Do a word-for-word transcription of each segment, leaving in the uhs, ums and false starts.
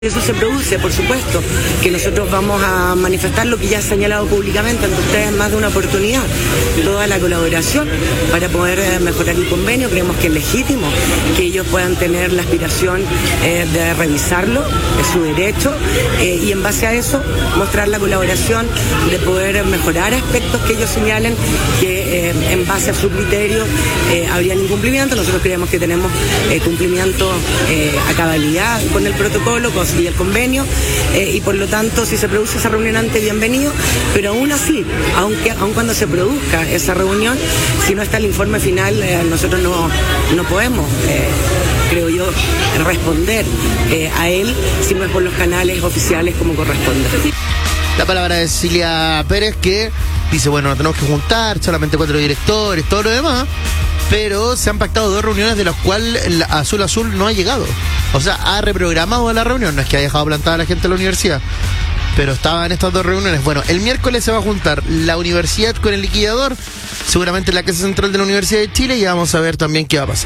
Eso se produce, por supuesto, que nosotros vamos a manifestar lo que ya ha señalado públicamente ante ustedes en más de una oportunidad, toda la colaboración para poder mejorar el convenio. Creemos que es legítimo que ellos puedan tener la aspiración eh, de revisarlo, es su derecho, eh, y en base a eso mostrar la colaboración de poder mejorar aspectos que ellos señalen que eh, en base a su criterio eh, habrían incumplimiento. Nosotros creemos que tenemos eh, cumplimiento eh, a cabalidad con el protocolo, con y el convenio, eh, y por lo tanto si se produce esa reunión antes, bienvenido, pero aún así, aunque aun cuando se produzca esa reunión, si no está el informe final, eh, nosotros no, no podemos, eh, creo yo, responder eh, a él si no es por los canales oficiales como corresponde. La palabra de Cecilia Pérez, que dice, bueno, no tenemos que juntar, solamente cuatro directores, todo lo demás, pero se han pactado dos reuniones de las cuales el Azul Azul no ha llegado. O sea, ha reprogramado la reunión, no es que haya dejado plantada a la gente de la universidad, pero estaba en estas dos reuniones. Bueno, el miércoles se va a juntar la universidad con el liquidador, seguramente en la Casa Central de la Universidad de Chile, y vamos a ver también qué va a pasar.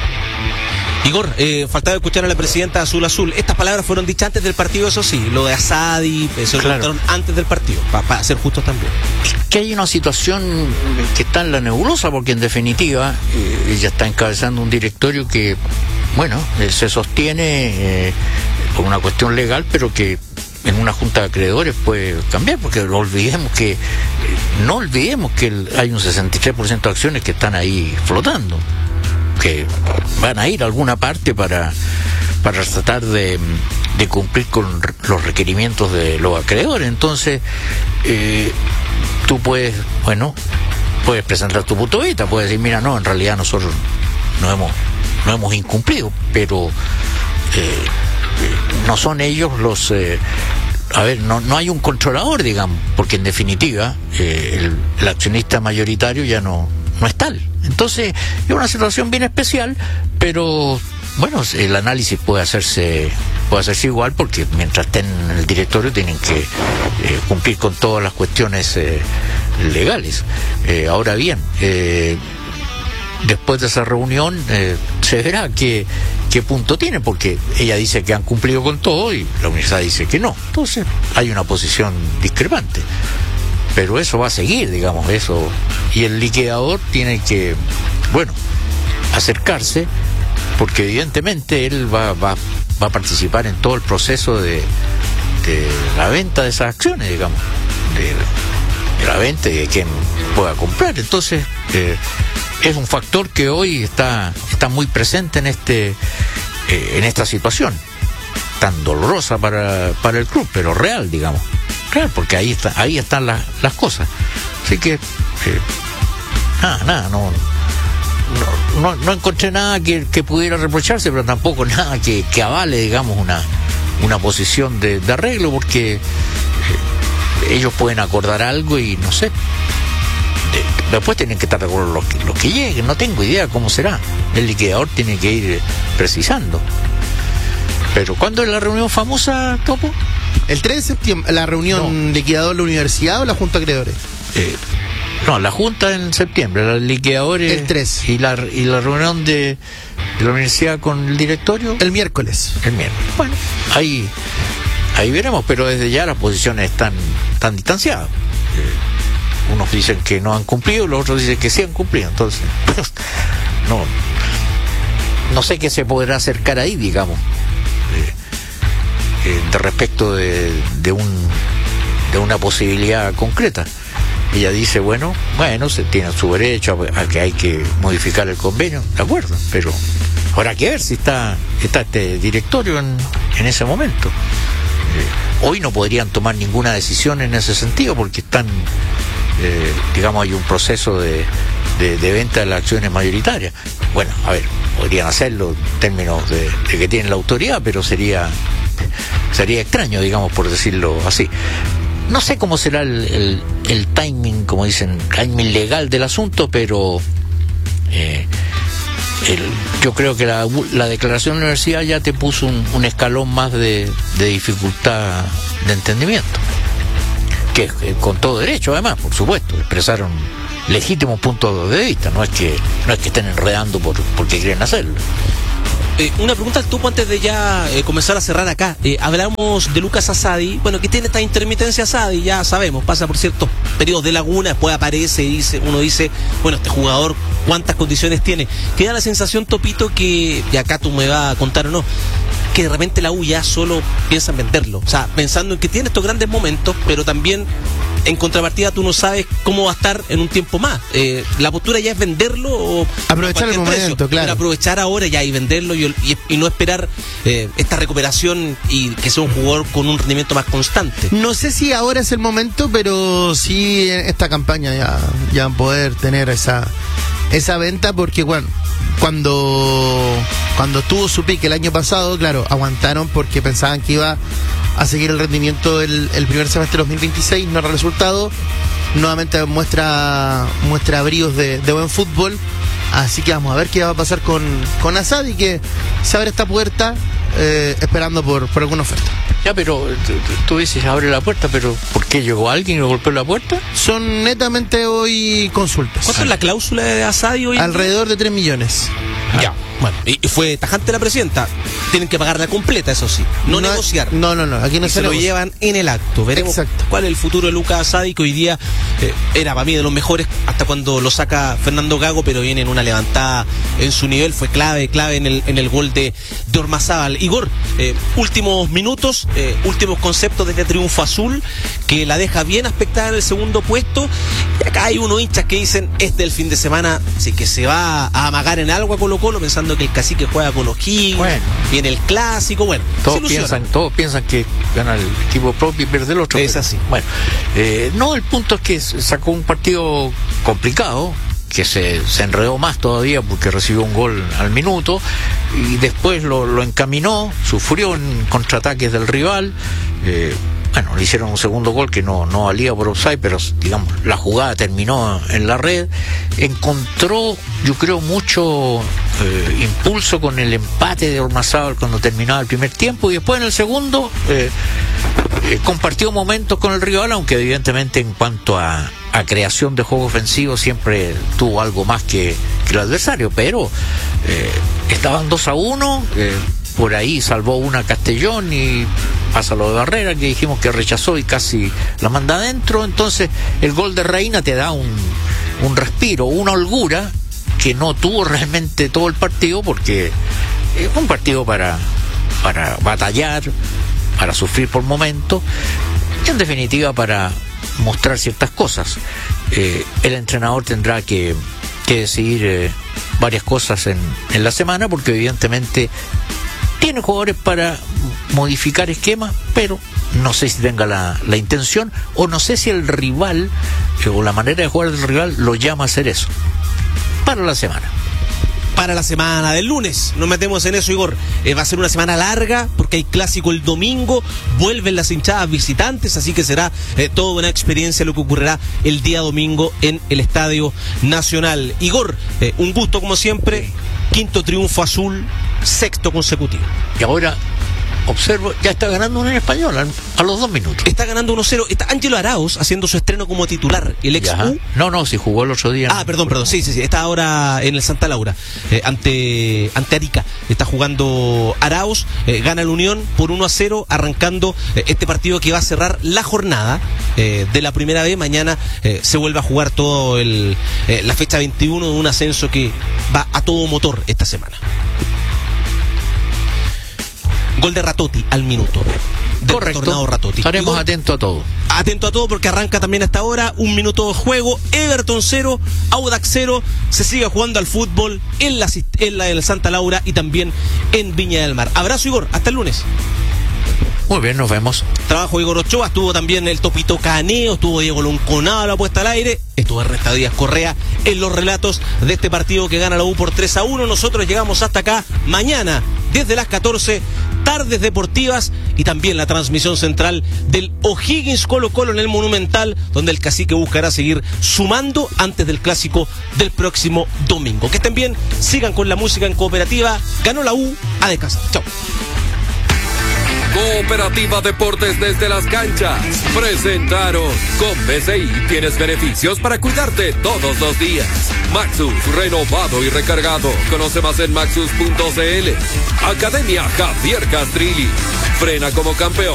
Igor, eh, faltaba escuchar a la presidenta Azul Azul. Estas palabras fueron dichas antes del partido, eso sí. Lo de Asadi, eso claro. lo contaron antes del partido, para pa ser justos también. Que hay una situación que está en la nebulosa, porque en definitiva eh, ella está encabezando un directorio que, bueno, eh, se sostiene eh, con una cuestión legal, pero que en una junta de acreedores puede cambiar, porque no olvidemos que eh, no olvidemos que el, hay un sesenta y tres por ciento de acciones que están ahí flotando, que van a ir a alguna parte para, para tratar de, de cumplir con los requerimientos de los acreedores. Entonces, eh, tú puedes, bueno, puedes presentar tu punto de vista, puedes decir, mira, no, en realidad nosotros no hemos, no hemos incumplido, pero eh, no son ellos los... Eh, a ver, no, no hay un controlador, digamos, porque en definitiva eh, el, el accionista mayoritario ya no, no es tal. Entonces, es una situación bien especial, pero bueno, el análisis puede hacerse puede hacerse igual, porque mientras estén en el directorio tienen que eh, cumplir con todas las cuestiones eh, legales. Eh, ahora bien, eh, después de esa reunión eh, se verá qué, qué punto tiene, porque ella dice que han cumplido con todo y la universidad dice que no. Entonces, hay una posición discrepante. Pero eso va a seguir, digamos, eso. Y el liquidador tiene que, bueno, acercarse, porque evidentemente él va, va, va a participar en todo el proceso de, de la venta de esas acciones, digamos, de, de la venta y de quien pueda comprar. Entonces, eh, es un factor que hoy está, está muy presente en este, eh, en esta situación, tan dolorosa para, para el club, pero real, digamos. Claro, porque ahí está, ahí están las, las cosas. Así que, eh, nada, nada, no, no, no, no encontré nada que, que pudiera reprocharse, pero tampoco nada que, que avale, digamos, una, una posición de, de arreglo, porque eh, ellos pueden acordar algo y no sé. De, después tienen que estar de acuerdo los que, los que lleguen, no tengo idea cómo será. El liquidador tiene que ir precisando. Pero ¿cuándo es la reunión famosa, Topo? El tres de septiembre, la reunión no. liquidador de la universidad o la junta de acreedores. Eh, no, la junta en septiembre, los liquidadores. El tres. Y la, y la reunión de, de la universidad con el directorio. El miércoles. El miércoles. Bueno, ahí, ahí veremos, pero desde ya las posiciones están tan distanciadas. Eh, unos dicen que no han cumplido, los otros dicen que sí han cumplido. Entonces, no, no sé qué se podrá acercar ahí, digamos. Eh, de respecto de, de un de una posibilidad concreta. Ella dice, bueno, bueno, se tiene su derecho a, a que hay que modificar el convenio, de acuerdo, pero habrá que ver si está está este directorio en, en ese momento. Eh, hoy no podrían tomar ninguna decisión en ese sentido, porque están, eh, digamos, hay un proceso de, de, de venta de las acciones mayoritarias. Bueno, a ver, podrían hacerlo en términos de, de que tienen la autoridad, pero sería sería extraño, digamos, por decirlo así. No sé cómo será el, el, el timing, como dicen, timing legal del asunto, pero eh, el, yo creo que la, la declaración de la universidad ya te puso un, un escalón más de, de dificultad de entendimiento, que eh, con todo derecho, además, por supuesto, expresaron legítimos puntos de vista, no es que no es que estén enredando por porque quieren hacerlo. Eh, una pregunta al topo antes de ya eh, comenzar a cerrar acá. Eh, hablamos de Lucas Asadi, bueno, que tiene esta intermitencia Asadi, ya sabemos, pasa por ciertos periodos de laguna, después aparece y dice, uno dice, bueno, este jugador, ¿cuántas condiciones tiene? Queda la sensación, Topito, que, y acá tú me vas a contar o no, que de repente la U ya solo piensa en venderlo. O sea, pensando en que tiene estos grandes momentos, pero también en contrapartida tú no sabes cómo va a estar en un tiempo más. Eh, la postura ya es venderlo o aprovechar el momento, precio, claro. Pero aprovechar ahora ya y venderlo y, y, y no esperar eh, esta recuperación y que sea un jugador con un rendimiento más constante. No sé si ahora es el momento, pero sí en esta campaña ya, ya poder tener esa, esa venta, porque bueno, cuando, cuando tuvo su pique el año pasado, claro, aguantaron porque pensaban que iba a seguir el rendimiento el, el primer semestre de dos mil veintiséis, no era resultado. Nuevamente muestra muestra bríos de, de buen fútbol. Así que vamos a ver qué va a pasar con, con Asadi, que se abre esta puerta eh, esperando por, por alguna oferta. Ya, pero tú, tú dices abre la puerta, pero ¿por qué llegó alguien y golpeó la puerta? Son netamente hoy consultas. ¿Cuánto es la cláusula de Asadi hoy? Alrededor de tres millones. Ya, bueno, y fue tajante la presidenta. Tienen que pagarla completa, eso sí, no, no negociar. No, no, no, aquí no y se, se lo negocia. llevan en el acto. Veremos Exacto. cuál es el futuro de Lucas Asadi, que hoy día eh, era para mí de los mejores hasta cuando lo saca Fernando Gago, pero viene en una levantada en su nivel, fue clave, clave en el, en el gol de, de Ormazábal. Igor, eh, últimos minutos, eh, últimos conceptos de este triunfo azul, que la deja bien aspectada en el segundo puesto, y acá hay unos hinchas que dicen, este del fin de semana, sí que se va a amagar en algo a Colo Colo, pensando que el Cacique juega con O'Higgins, bueno, viene el clásico, bueno, todos piensan, todos piensan que gana el equipo propio y pierde el otro. Es pero, así. Bueno, eh, no, el punto es que sacó un partido complicado, que se, se enredó más todavía porque recibió un gol al minuto y después lo, lo encaminó, sufrió en contraataques del rival. eh, Bueno, le hicieron un segundo gol que no, no valía por offside, pero digamos, la jugada terminó en la red. Encontró, yo creo, mucho eh, impulso con el empate de Ormazábal cuando terminaba el primer tiempo, y después en el segundo eh, eh, compartió momentos con el rival, aunque evidentemente en cuanto a, a creación de juego ofensivo siempre tuvo algo más que, que el adversario, pero eh, estaban dos a uno, eh, por ahí salvó una Castellón y pasa lo de Barrera, que dijimos que rechazó y casi la manda adentro. Entonces el gol de Reina te da un, un respiro, una holgura que no tuvo realmente todo el partido, porque es un partido para, para batallar, para sufrir por momentos y en definitiva para mostrar ciertas cosas. Eh, el entrenador tendrá que, que decidir eh, varias cosas en, en la semana, porque evidentemente tiene jugadores para modificar esquemas, pero no sé si tenga la, la intención, o no sé si el rival eh, o la manera de jugar del rival lo llama a hacer eso. Para la semana. Para la semana del lunes, nos metemos en eso, Igor. Eh, va a ser una semana larga porque hay clásico el domingo, vuelven las hinchadas visitantes, así que será eh, toda una experiencia lo que ocurrirá el día domingo en el Estadio Nacional. Igor, eh, un gusto como siempre, quinto triunfo azul, sexto consecutivo. Y ahora observo, ya está ganando un en español a, a los dos minutos. Está ganando uno cero. Está Ángelo Arauz haciendo su estreno como titular. El ex U. No, no, si jugó el otro día. Ah, perdón, perdón. Sí, sí, sí. Está ahora en el Santa Laura, eh, ante, ante Arica. Está jugando Arauz. Eh, gana el Unión por uno a cero, arrancando eh, este partido que va a cerrar la jornada eh, de la primera vez. Mañana eh, se vuelve a jugar todo el eh, la fecha veintiuno de un ascenso que va a todo motor esta semana. Gol de Ratotti al minuto. Correcto. Ratotti. Estaremos Igor, atentos a todo. Atento a todo porque arranca también hasta ahora un minuto de juego. Everton cero, Audax cero. Se sigue jugando al fútbol en la, en la del Santa Laura y también en Viña del Mar. Abrazo, Igor. Hasta el lunes. Muy bien, nos vemos. Trabajo Igor Ochoa, estuvo también el Topito Caneo, estuvo Diego Lonconado a la puesta al aire, estuvo Ernesto Díaz Correa en los relatos de este partido que gana la U por tres a uno. Nosotros llegamos hasta acá mañana desde las catorce, tardes deportivas y también la transmisión central del O'Higgins Colo Colo en el Monumental, donde el Cacique buscará seguir sumando antes del clásico del próximo domingo. Que estén bien, sigan con la música en Cooperativa. Ganó la U, a descansar. Chao. Cooperativa Deportes desde las canchas presentaron. Con B C I tienes beneficios para cuidarte todos los días. Maxus, renovado y recargado. Conoce más en maxus punto c l. Academia Javier Castrilli. Frena como campeón.